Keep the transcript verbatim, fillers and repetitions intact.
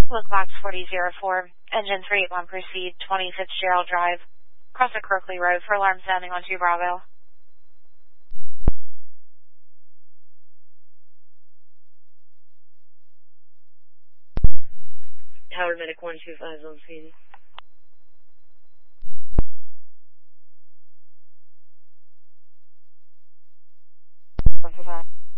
Lookbox forty oh four, engine three eight one, proceed, twenty Fitzgerald Drive, cross the Crookley Road for alarm sounding on two Bravo. Howard Medic one two five on scene. one two five.